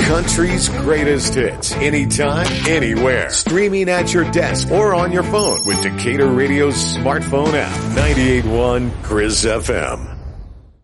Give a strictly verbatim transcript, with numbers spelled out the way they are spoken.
country's greatest hits. Anytime, anywhere. Streaming at your desk or on your phone with Decatur Radio's smartphone app. ninety-eight point one Chris F M.